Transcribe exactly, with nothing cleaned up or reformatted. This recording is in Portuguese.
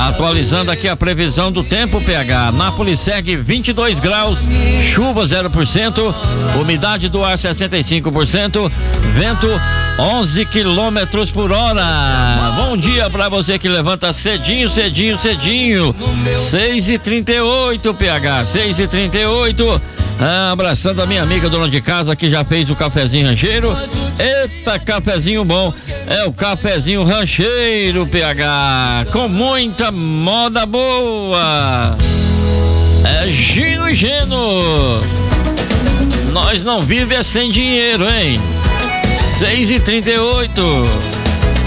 Atualizando aqui a previsão do tempo, P H. Nápoles segue vinte e dois graus, chuva zero por cento, umidade do ar sessenta e cinco por cento, vento onze quilômetros por hora. Bom dia pra você que levanta cedinho, cedinho, cedinho. seis e trinta e oito, P H, seis e trinta e oito. Ah, abraçando a minha amiga dona de casa que já fez o cafezinho rancheiro. Eita, cafezinho bom. É o cafezinho rancheiro, P H, com muita moda boa. É Gino e Geno. Nós não vivemos sem dinheiro, hein? seis e trinta e oito.